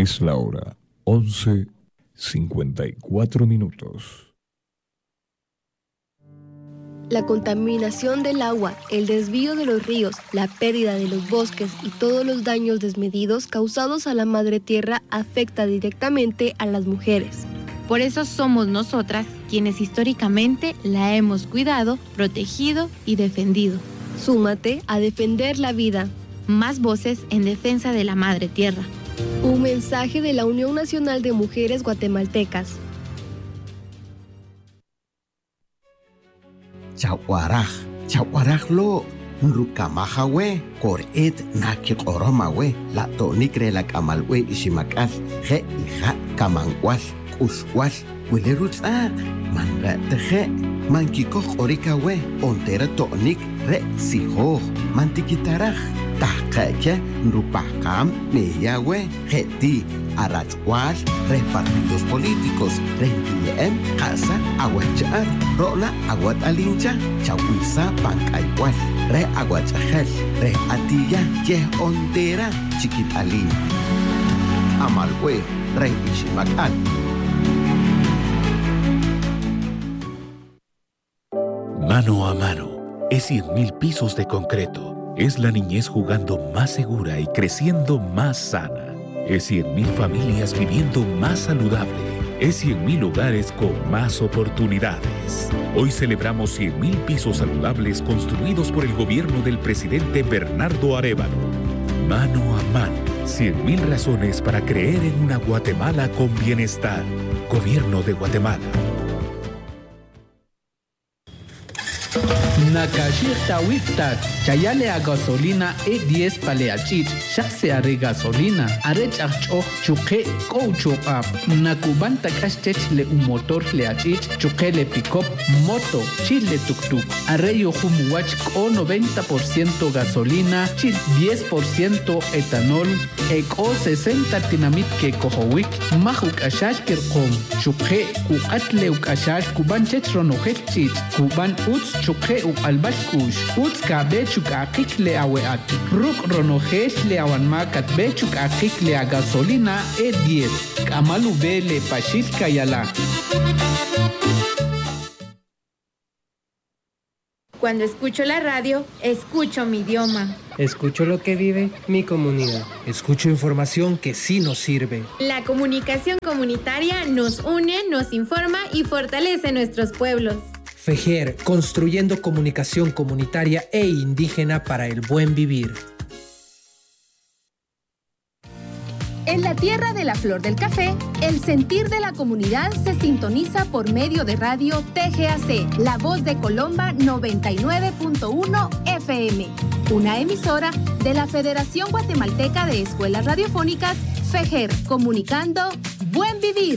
Es la hora 11:54. La contaminación del agua, el desvío de los ríos, la pérdida de los bosques y todos los daños desmedidos causados a la madre tierra afecta directamente a las mujeres. Por eso somos nosotras quienes históricamente la hemos cuidado, protegido y defendido. Súmate a defender la vida. Más voces en defensa de la madre tierra. Un mensaje de la Unión Nacional de Mujeres Guatemaltecas. Chawaraj lo nrukamaja we koret naki koroma we la tonikre la kamal we ishimakal je ija kamankwal kuskwal wilerutsak manra teje mankikoh orika we ontera tonik re siho mantikitaraj tahkake nrupakam meya we jeti arachwal repartidos políticos renkiem casa aguachar rola aguat alincha chawisa pankaiwal re aguachajel re atilla ye ontera chiquitalin amalwe re ishimakal. Mano a mano es 100,000 pisos de concreto. Es la niñez jugando más segura y creciendo más sana. Es 100,000 familias viviendo más saludable. Es 100,000 hogares con más oportunidades. Hoy celebramos 100,000 pisos saludables construidos por el gobierno del presidente Bernardo Arévalo. Mano a mano, 100,000 razones para creer en una Guatemala con bienestar. Gobierno de Guatemala. Nakashir tawiktat, chayale a gasolina E10 paleachit, shakse are gasolina, arech achok chuke kouchok up, nakubanta kashtech le un motor le achit, chuke le pick-up, moto, chile tuk-tuk, arreyo humuach o 90% gasolina, chit 10% etanol, eko 60 tinamit ke kohowik, mahuk ashash kirkom, chuke kuatle uk ashash kubanchech ronojech chit, kuban uts chuke albashkush utska bechuk akikle aweat ruk ronojesh le awanmakat bechuk akikle a gasolina E10 kamalu bele pashilka yala. Cuando escucho la radio, escucho mi idioma. Escucho lo que vive mi comunidad. Escucho información que sí nos sirve. La comunicación comunitaria nos une, nos informa y fortalece nuestros pueblos. FEJER, construyendo comunicación comunitaria e indígena para el buen vivir. En la tierra de la flor del café, el sentir de la comunidad se sintoniza por medio de radio TGAC, La Voz de Colomba 99.1 FM, una emisora de la Federación Guatemalteca de Escuelas Radiofónicas, FEJER, comunicando Buen Vivir.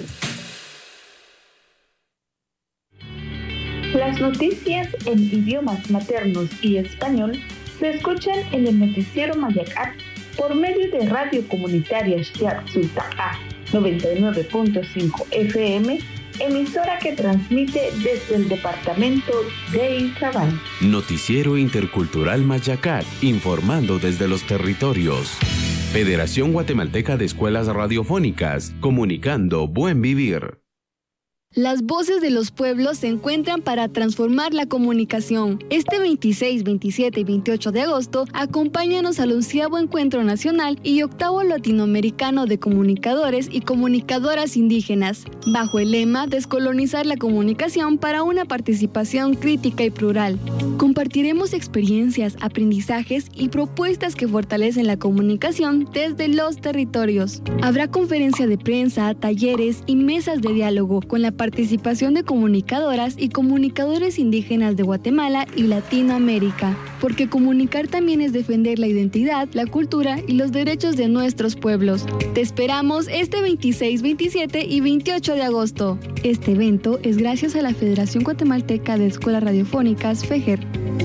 Las noticias en idiomas maternos y español se escuchan en el noticiero Mayacat por medio de Radio Comunitaria Xtiac-Sultaca 99.5 FM, emisora que transmite desde el departamento de Izabal. Noticiero Intercultural Mayacat, informando desde los territorios. Federación Guatemalteca de Escuelas Radiofónicas, comunicando Buen Vivir. Las voces de los pueblos se encuentran para transformar la comunicación. Este 26, 27 y 28 de agosto, acompáñanos al 11º Encuentro Nacional y 8º Latinoamericano de Comunicadores y Comunicadoras Indígenas, bajo el lema Descolonizar la comunicación para una participación crítica y plural. Compartiremos experiencias, aprendizajes y propuestas que fortalecen la comunicación desde los territorios. Habrá conferencia de prensa, talleres y mesas de diálogo con la participación de comunicadoras y comunicadores indígenas de Guatemala y Latinoamérica, porque comunicar también es defender la identidad, la cultura y los derechos de nuestros pueblos. Te esperamos este 26, 27 y 28 de agosto. Este evento es gracias a la Federación Guatemalteca de Escuelas Radiofónicas, FEJER.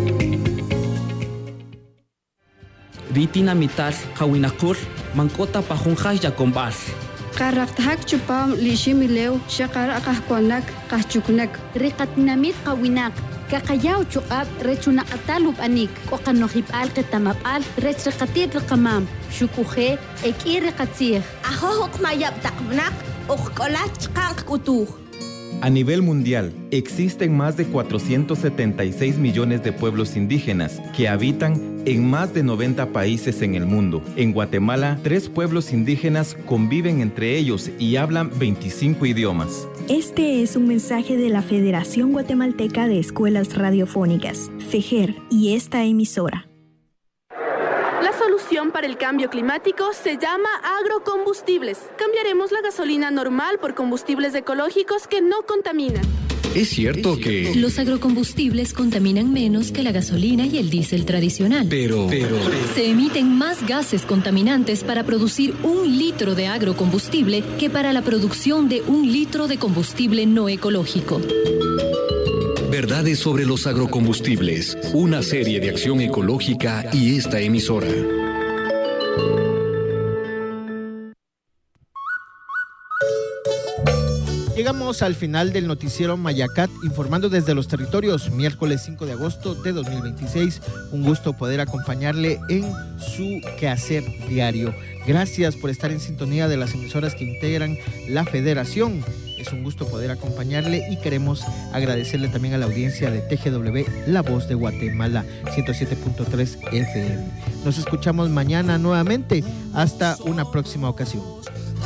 Ritina mital, Kawinakur, Mancota Pajunjas Yacombas. Qaraqtahak chupam lishimileu shaqara qahkuanak qahchuknak riqatnamit qawinak Kakayao chuqab rechuna atalub anik. Koqanohib al ketamab al rechreqatit reqamam. Shukuje ekir qatzir. Ajo mayab takbnak uqkolach qanq kutuj. A nivel mundial, existen más de 476 millones de pueblos indígenas que habitan en más de 90 países en el mundo. En Guatemala, 3 pueblos indígenas conviven entre ellos y hablan 25 idiomas. Este es un mensaje de la Federación Guatemalteca de Escuelas Radiofónicas, FEGER, y esta emisora. La solución para el cambio climático se llama agrocombustibles. Cambiaremos la gasolina normal por combustibles ecológicos que no contaminan. Es cierto que los agrocombustibles contaminan menos que la gasolina y el diésel tradicional. Pero se emiten más gases contaminantes para producir 1 litro de agrocombustible que para la producción de 1 litro de combustible no ecológico. Verdades sobre los agrocombustibles, una serie de acción ecológica y esta emisora. Llegamos al final del noticiero Mayacat, informando desde los territorios, miércoles 5 de agosto de 2026. Un gusto poder acompañarle en su quehacer diario. Gracias por estar en sintonía de las emisoras que integran la Federación. Es un gusto poder acompañarle y queremos agradecerle también a la audiencia de TGW, La Voz de Guatemala, 107.3 FM. Nos escuchamos mañana nuevamente. Hasta una próxima ocasión.